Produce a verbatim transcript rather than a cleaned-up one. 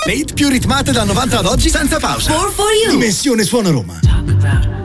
Le hit più ritmate dal novanta ad oggi senza pausa. four for you. Dimensione Suona Roma.